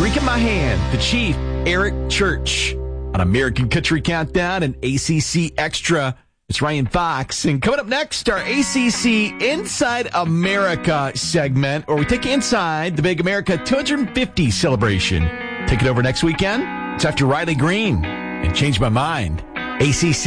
Drink in My Hand, the Chief, Eric Church, on American Country Countdown and ACC Extra. It's Ryan Fox. And coming up next, our ACC Inside America segment, where we take you inside the Big America 250 celebration. Take it over next weekend. It's after Riley Green and Change My Mind. ACC